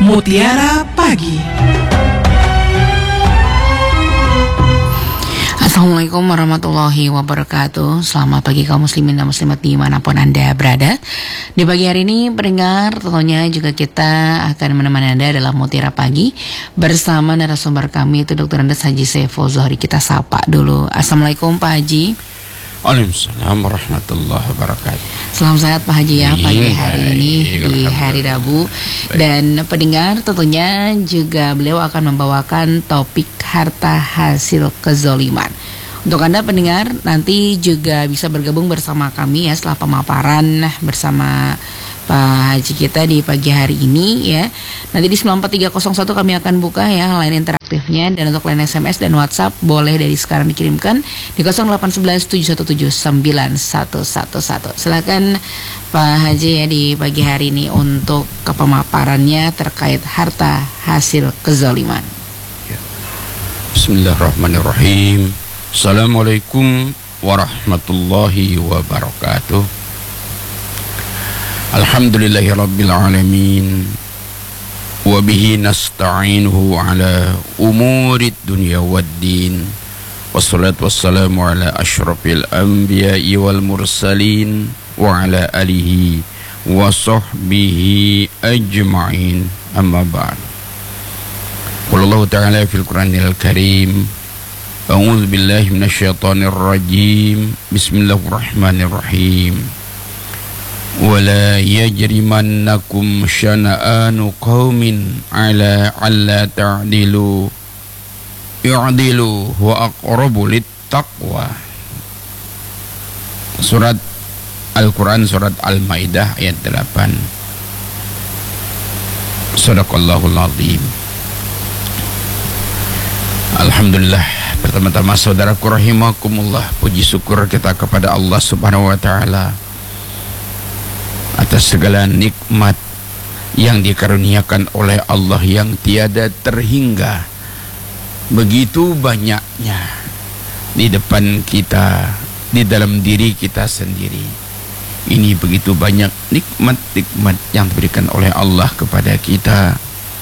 Mutiara Pagi. Assalamualaikum warahmatullahi wabarakatuh. Selamat pagi kaum muslimin dan muslimat dimanapun Anda berada. Di pagi hari ini pendengar, tentunya juga kita akan menemani Anda dalam Mutiara Pagi bersama narasumber kami, itu Dr. Andes Haji Saiful Zuhri. Kita sapa dulu. Assalamualaikum Pak Haji. Waalaikumsalam warahmatullahi wabarakatuh. Selamat sehat Pak Haji ya pagi hari ini di hari Rabu. Dan pendengar, tentunya juga beliau akan membawakan topik harta hasil kezoliman. Untuk Anda pendengar, nanti juga bisa bergabung bersama kami ya setelah pemaparan bersama Pak Haji kita di pagi hari ini ya. Nanti di 94301 kami akan buka ya line interaktifnya, dan untuk line SMS dan WhatsApp boleh dari sekarang dikirimkan di 0811717911. Silakan Pak Haji ya di pagi hari ini untuk kepemaparannya terkait harta hasil kezaliman. Bismillahirrahmanirrahim. Assalamualaikum warahmatullahi wabarakatuh. Alhamdulillahirabbil alamin. Wa bihi nasta'inuhu ala umurid dunya waddin. Wassalatu wassalamu ala asyrafil anbiya'i wal mursalin wa ala alihi wa sahbihi ajma'in. Amma ba'd. Qala Allah ta'ala fil Qur'anil Karim, a'udzu billahi minasyaitonir rajim. Bismillahirrahmanirrahim. Wala yajrimannakum syana'anu qaumin ala alla ta'dilu i'dilu wa aqrabu littaqwa. Surat Al-Quran, surat Al-Maidah ayat 8. Shadaqallahul azim. Alhamdulillah, pertama-tama saudaraku rahimakumullah, puji syukur kita kepada Allah Subhanahu wa taala atas segala nikmat yang dikaruniakan oleh Allah yang tiada terhingga. Begitu banyaknya di depan kita, di dalam diri kita sendiri. Ini begitu banyak nikmat-nikmat yang diberikan oleh Allah kepada kita.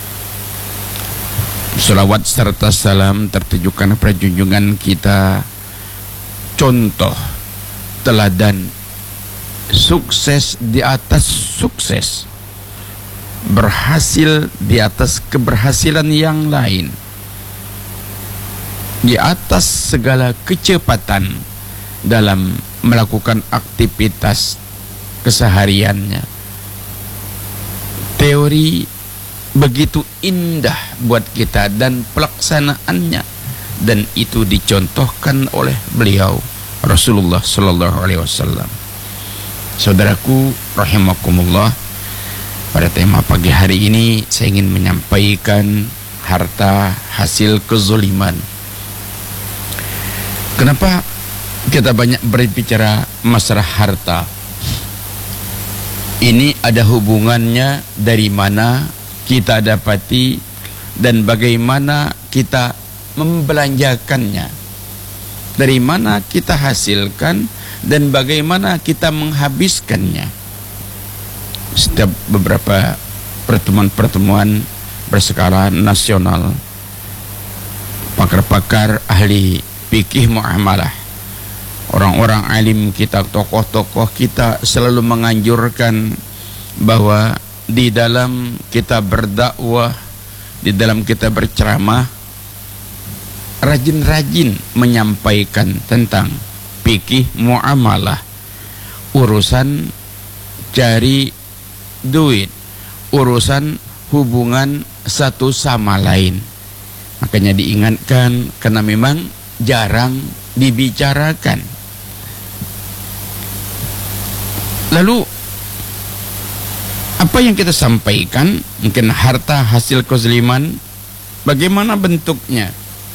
Salawat serta salam tertujukan kepada junjungan kita, contoh teladan sukses di atas sukses, berhasil di atas keberhasilan yang lain, di atas segala kecepatan dalam melakukan aktivitas kesehariannya. Teori begitu indah buat kita dan pelaksanaannya, dan itu dicontohkan oleh beliau Rasulullah Sallallahu Alaihi Wasallam. Saudaraku rahimakumullah, pada tema pagi hari ini saya ingin menyampaikan harta hasil kezaliman. Kenapa kita banyak berbicara masalah harta? Ini ada hubungannya dari mana kita dapati dan bagaimana kita membelanjakannya, dari mana kita hasilkan dan bagaimana kita menghabiskannya. Setiap beberapa pertemuan-pertemuan berskala nasional, pakar-pakar ahli fikih muamalah, orang-orang alim kita, tokoh-tokoh kita selalu menganjurkan bahwa di dalam kita berdakwah, di dalam kita berceramah, rajin-rajin menyampaikan tentang fikih muamalah, urusan cari duit, urusan hubungan satu sama lain. Makanya diingatkan karena memang jarang dibicarakan. Lalu apa yang kita sampaikan? Mungkin harta hasil kezaliman, bagaimana bentuknya?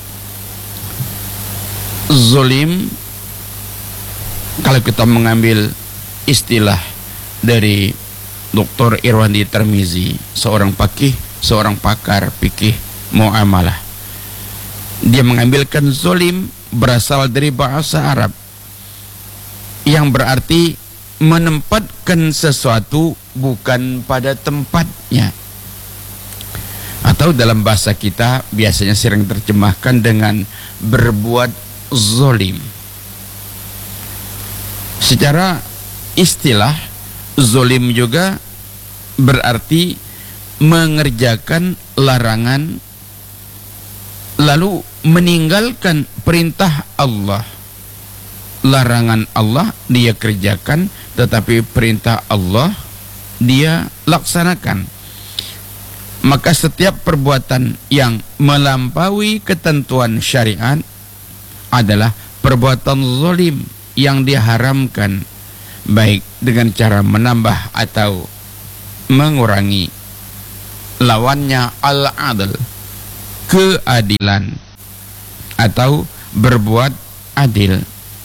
Zolim, kalau kita mengambil istilah dari Dr. Irwandi Tirmizi, seorang fakih, seorang pakar fikih muamalah, dia mengambilkan zolim berasal dari bahasa Arab yang berarti menempatkan sesuatu bukan pada tempatnya. atau dalam bahasa kita biasanya sering terjemahkan dengan berbuat zolim. Secara istilah zolim juga berarti mengerjakan larangan lalu meninggalkan perintah Allah. Larangan Allah dia kerjakan, tetapi perintah Allah dia laksanakan. Maka setiap perbuatan yang melampaui ketentuan syariat adalah perbuatan zalim yang diharamkan, baik dengan cara menambah atau mengurangi. Lawannya al-adl, keadilan, atau berbuat adil.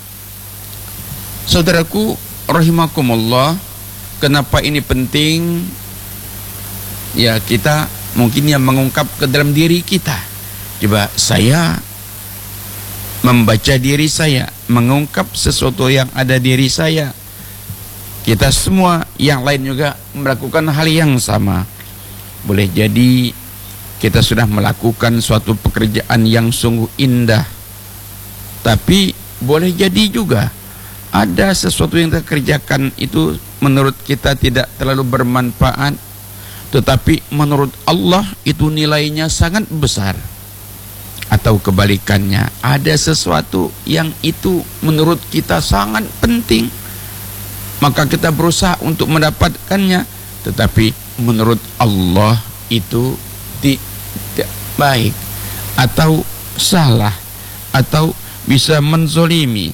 Saudaraku rahimakumullah, kenapa ini penting? Ya, kita mungkin yang mengungkap ke dalam diri kita. Coba saya membaca diri saya, mengungkap sesuatu yang ada diri saya. Kita semua yang lain juga melakukan hal yang sama. Boleh jadi kita sudah melakukan suatu pekerjaan yang sungguh indah, tapi boleh jadi juga ada sesuatu yang kita kerjakan itu menurut kita tidak terlalu bermanfaat, tetapi menurut Allah itu nilainya sangat besar. Atau kebalikannya, ada sesuatu yang itu menurut kita sangat penting, maka kita berusaha untuk mendapatkannya, tetapi menurut Allah itu tidak baik atau salah atau bisa menzolimi.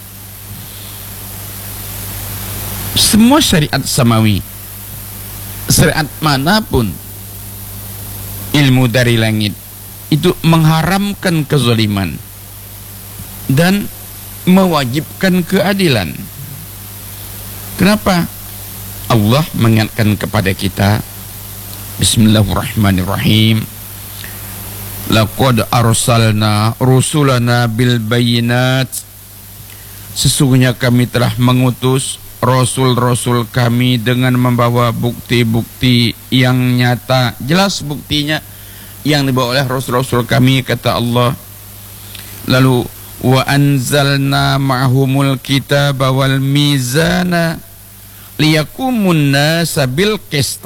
Semua syariat samawi, syariat manapun, ilmu dari langit itu mengharamkan kezaliman dan mewajibkan keadilan. Kenapa? Allah mengingatkan kepada kita, Bismillahirrahmanirrahim, laqad arsalna rusulana bil bayyinat, sesungguhnya kami telah mengutus rasul-rasul kami dengan membawa bukti-bukti yang nyata, jelas buktinya yang dibawa oleh rasul-rasul kami, kata Allah. Lalu wa anzalna ma'humul kitaba wal mizana liyakumun nasa bil qist,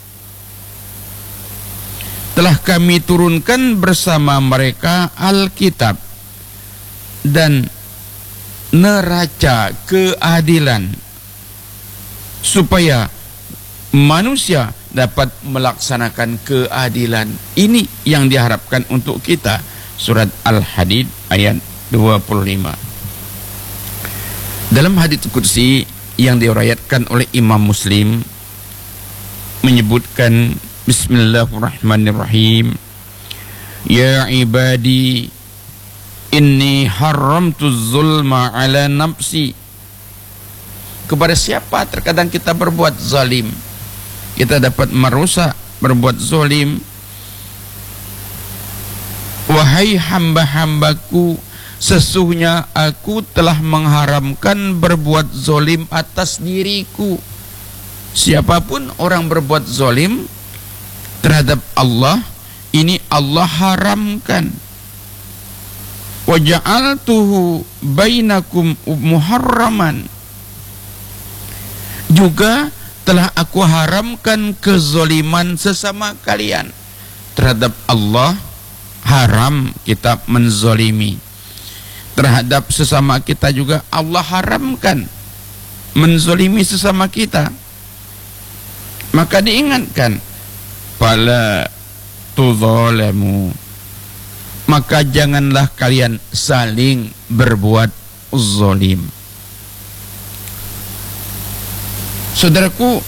telah kami turunkan bersama mereka Alkitab dan neraca keadilan, supaya manusia dapat melaksanakan keadilan. Ini yang diharapkan untuk kita. Surat Al-Hadid ayat 25. Dalam hadits qudsi yang diriwayatkan oleh Imam Muslim menyebutkan, Bismillahirrahmanirrahim, ya ibadi inni haramtu zulma ala nafsi. Kepada siapa terkadang kita berbuat zalim, kita dapat merusak, berbuat zalim. Wahai hamba-hambaku, sesungguhnya aku telah mengharamkan berbuat zalim atas diriku. Siapapun orang berbuat zalim terhadap Allah, ini Allah haramkan. Wa ja'altuhu bainakum muharraman, juga telah aku haramkan kezaliman sesama kalian. Terhadap Allah haram kita menzalimi. Terhadap sesama kita juga Allah haramkan menzalimi sesama kita. Maka diingatkan, fala tudzalamu, maka janganlah kalian saling berbuat zalim. Saudaraku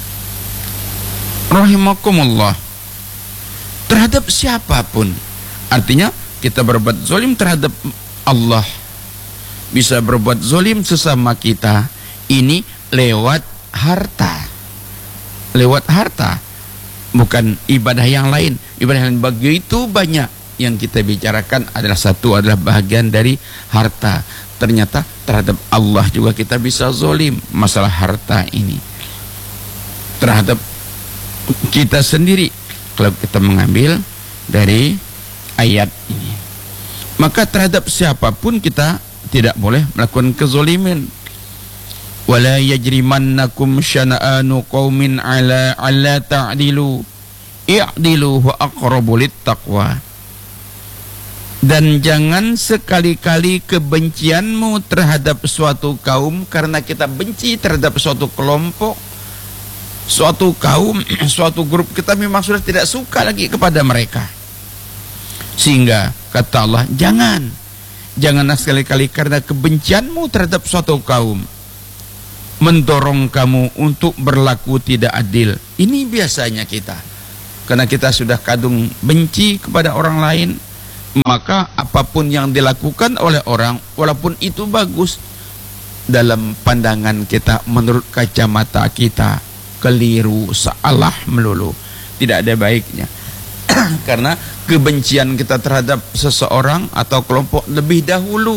rahimakumullah, terhadap siapapun, artinya kita berbuat zalim terhadap Allah, bisa berbuat zalim sesama kita ini lewat harta. Lewat harta, bukan ibadah yang lain. Ibadah yang begitu banyak yang kita bicarakan adalah bahagian dari harta. Ternyata terhadap Allah juga kita bisa zalim masalah harta ini. Terhadap kita sendiri, kalau kita mengambil dari ayat ini. Maka terhadap siapapun kita tidak boleh melakukan kezaliman. Wala yajrimannakum syana'anu qaumin ala ta'dilu i'dilu wa aqrabu littaqwa. Dan jangan sekali-kali kebencianmu terhadap suatu kaum karena kita benci terhadap suatu kelompok, suatu kaum, suatu grup, kita memang sudah tidak suka lagi kepada mereka. Sehingga kata Allah, janganlah sekali-kali karena kebencianmu terhadap suatu kaum mendorong kamu untuk berlaku tidak adil. Ini biasanya kita, karena kita sudah kadung benci kepada orang lain, maka apapun yang dilakukan oleh orang, walaupun itu bagus, dalam pandangan kita, menurut kacamata kita, keliru, salah melulu, tidak ada baiknya. Karena kebencian kita terhadap seseorang atau kelompok lebih dahulu,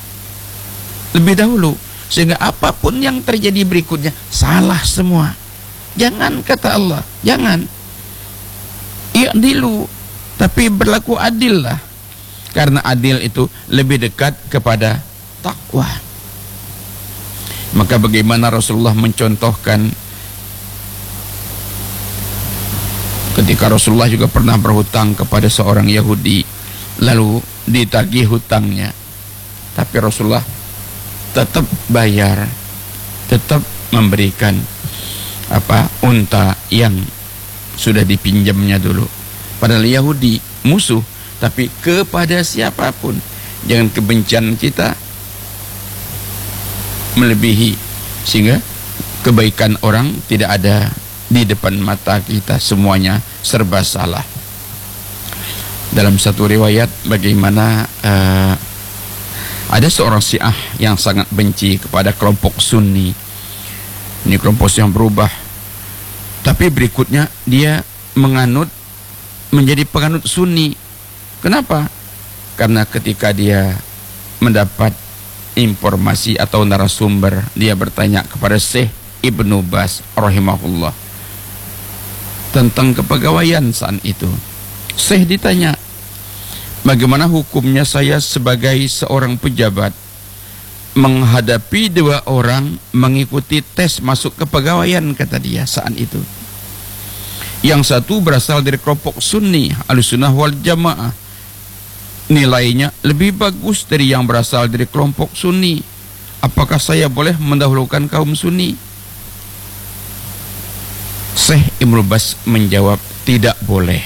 sehingga apapun yang terjadi berikutnya salah semua. Jangan, kata Allah, jangan. I'dilu, tapi berlaku adil lah, karena adil itu lebih dekat kepada takwa. Maka bagaimana Rasulullah mencontohkan ketika Rasulullah juga pernah berhutang kepada seorang Yahudi, lalu ditagih hutangnya, tapi Rasulullah tetap bayar, tetap memberikan unta yang sudah dipinjamnya dulu. Padahal Yahudi musuh, tapi kepada siapapun jangan kebencian kita melebihi sehingga kebaikan orang tidak ada di depan mata kita, semuanya serba salah. Dalam satu riwayat bagaimana ada seorang Syiah yang sangat benci kepada kelompok Sunni. Ini kelompok yang berubah, tapi berikutnya dia menjadi penganut Sunni. Kenapa? Karena ketika dia mendapat informasi atau narasumber, dia bertanya kepada Syekh Ibnu Baz rahimahullah tentang kepegawaian saat itu. Syekh ditanya, bagaimana hukumnya saya sebagai seorang pejabat menghadapi dua orang mengikuti tes masuk kepegawaian, kata dia saat itu. Yang satu berasal dari kelompok Sunni Ahlussunnah wal Jamaah, nilainya lebih bagus dari yang berasal dari kelompok Sunni. Apakah saya boleh mendahulukan kaum Sunni? Syekh Ibnu Baz menjawab, tidak boleh.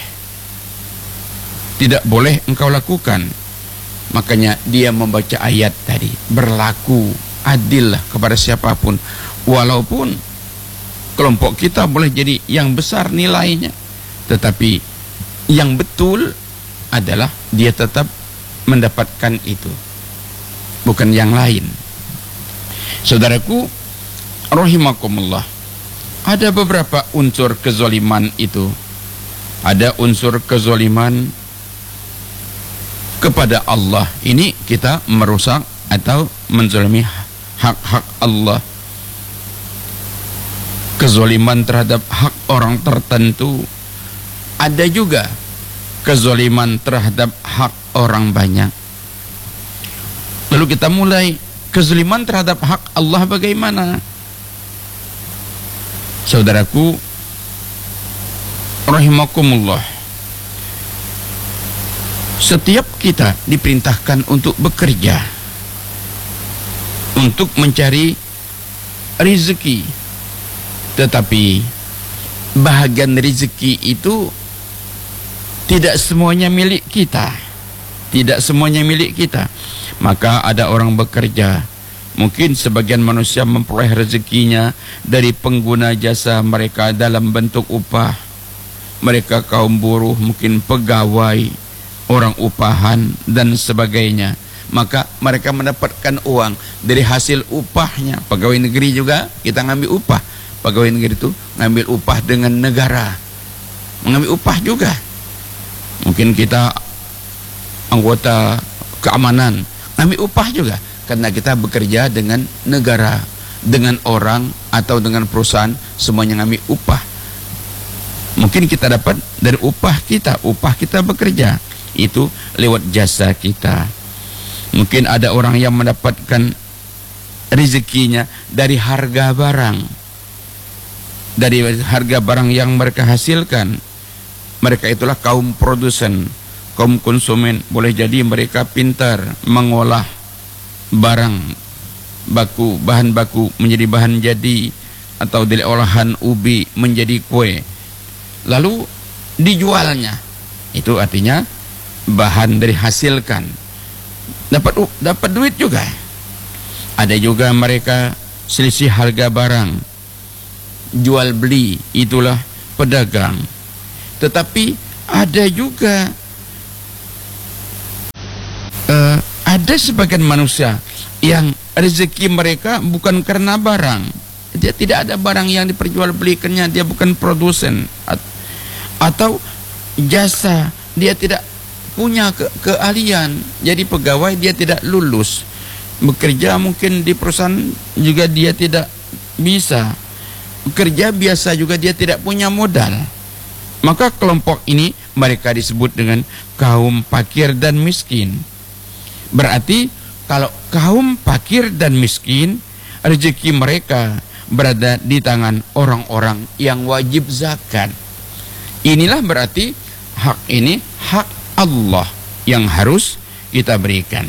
Tidak boleh engkau lakukan. Makanya dia membaca ayat tadi, berlaku adil kepada siapapun, walaupun kelompok kita boleh jadi yang besar nilainya, tetapi yang betul adalah dia tetap mendapatkan itu, bukan yang lain. Saudaraku rahimakumullah, ada beberapa unsur kezaliman itu. Ada unsur kezaliman kepada Allah, ini kita merusak atau menzalimi hak-hak Allah. Kezaliman terhadap hak orang tertentu. Ada juga kezaliman terhadap hak orang banyak. Lalu kita mulai, kezaliman terhadap hak Allah bagaimana? Saudaraku rahimakumullah, setiap kita diperintahkan untuk bekerja, untuk mencari rezeki, tetapi bahagian rezeki itu tidak semuanya milik kita. Tidak semuanya milik kita. Maka ada orang bekerja, mungkin sebagian manusia memperoleh rezekinya dari pengguna jasa mereka dalam bentuk upah. Mereka kaum buruh, mungkin pegawai, orang upahan dan sebagainya. Maka mereka mendapatkan uang dari hasil upahnya. Pegawai negeri juga kita ngambil upah. Pegawai negeri itu ngambil upah dengan negara, mengambil upah juga. Mungkin kita anggota keamanan, ngambil upah juga, karena kita bekerja dengan negara, dengan orang atau dengan perusahaan, semuanya ngambil upah. Mungkin kita dapat dari upah kita bekerja, itu lewat jasa kita. Mungkin ada orang yang mendapatkan rezekinya dari harga barang, yang mereka hasilkan. Mereka itulah kaum produsen, kaum konsumen. Boleh jadi mereka pintar mengolah barang baku, bahan baku menjadi bahan jadi, atau dari olahan ubi menjadi kue, lalu dijualnya. Itu artinya bahan dari hasilkan, dapat duit juga. Ada juga mereka selisih harga barang, jual beli, itulah pedagang. Tetapi ada juga ada sebagian manusia yang rezeki mereka bukan karena barang. Dia tidak ada barang yang diperjualbelikannya, dia bukan produsen, atau jasa, dia tidak punya keahlian, jadi pegawai dia tidak lulus, bekerja mungkin di perusahaan juga dia tidak bisa, bekerja biasa juga dia tidak punya modal. Maka kelompok ini mereka disebut dengan kaum fakir dan miskin. Berarti kalau kaum fakir dan miskin, rezeki mereka berada di tangan orang-orang yang wajib zakat. Inilah berarti hak ini hak Allah yang harus kita berikan.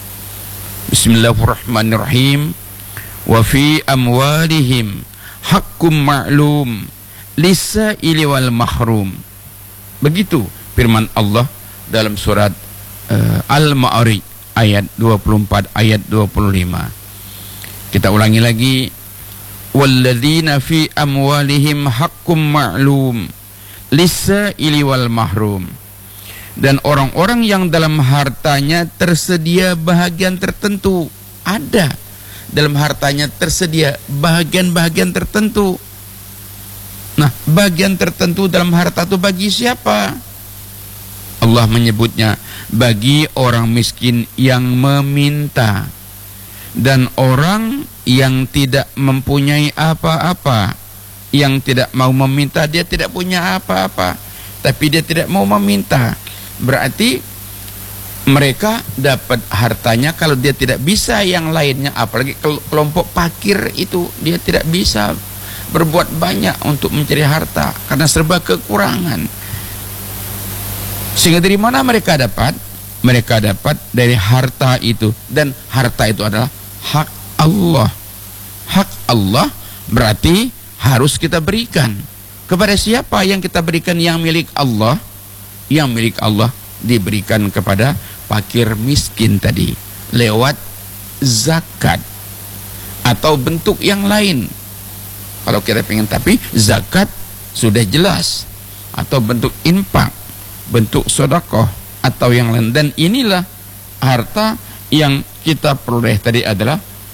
Bismillahirrahmanirrahim. Wa fi amwalihim hakkum ma'lum lis-sa'ili wal mahrum. Begitu firman Allah dalam surat Al-Ma'arij ayat 24 ayat 25. Kita ulangi lagi. Walladzina fi amwalihim hakkum ma'lum lis-sa'ili wal mahrum. Dan orang-orang yang dalam hartanya tersedia bahagian tertentu. Ada dalam hartanya tersedia bahagian-bahagian tertentu. Nah, bagian tertentu dalam harta itu bagi siapa? Allah menyebutnya bagi orang miskin yang meminta, dan orang yang tidak mempunyai apa-apa, yang tidak mau meminta. Dia tidak punya apa-apa, tapi dia tidak mau meminta. Berarti mereka dapat hartanya kalau dia tidak bisa yang lainnya. Apalagi kelompok fakir itu, dia tidak bisa berbuat banyak untuk mencari harta karena serba kekurangan. Sehingga dari mana mereka dapat? Mereka dapat dari harta itu, dan harta itu adalah hak Allah. Hak Allah berarti harus kita berikan. Kepada siapa yang kita berikan? Yang milik Allah. Yang milik Allah diberikan kepada fakir miskin tadi lewat zakat atau bentuk yang lain. Kalau kita pengen, tapi zakat sudah jelas, atau bentuk infak, bentuk sedekah atau yang lain. Dan inilah harta yang kita peroleh tadi adalah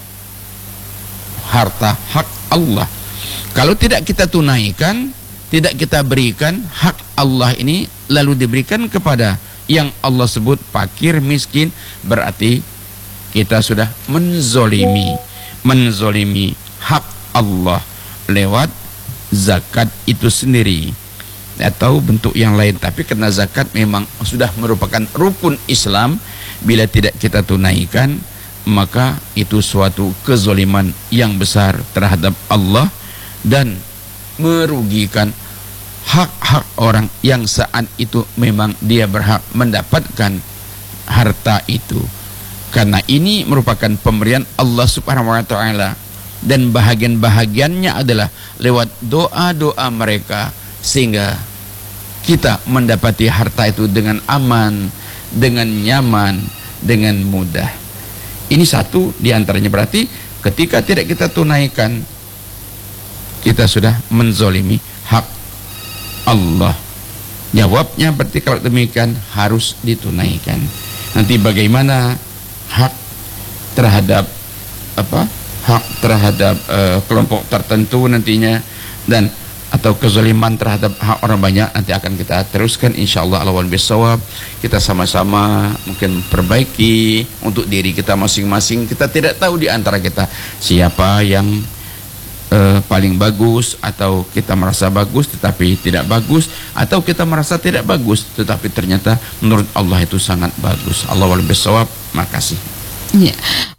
harta hak Allah. Kalau tidak kita tunaikan, tidak kita berikan hak Allah ini, lalu diberikan kepada yang Allah sebut fakir miskin, berarti kita sudah menzolimi hak Allah lewat zakat itu sendiri atau bentuk yang lain. Tapi karena zakat memang sudah merupakan rukun Islam, bila tidak kita tunaikan, maka itu suatu kezoliman yang besar terhadap Allah dan merugikan hak-hak orang yang saat itu memang dia berhak mendapatkan harta itu. Karena ini merupakan pemberian Allah Subhanahu wa taala, dan bahagian-bahagiannya adalah lewat doa-doa mereka, sehingga kita mendapati harta itu dengan aman, dengan nyaman, dengan mudah. Ini satu diantaranya. Berarti ketika tidak kita tunaikan, kita sudah menzolimi hak Allah. Jawabnya berarti kalau demikian harus ditunaikan. Nanti bagaimana hak terhadap hak terhadap kelompok tertentu nantinya, dan atau kezaliman terhadap hak orang banyak, nanti akan kita teruskan insyaallah ala wal bisawab. Kita sama-sama mungkin perbaiki untuk diri kita masing-masing. Kita tidak tahu di antara kita siapa yang paling bagus, atau kita merasa bagus tetapi tidak bagus, atau kita merasa tidak bagus tetapi ternyata menurut Allah itu sangat bagus. Allahu a'lam bishawab. Makasih. Ya.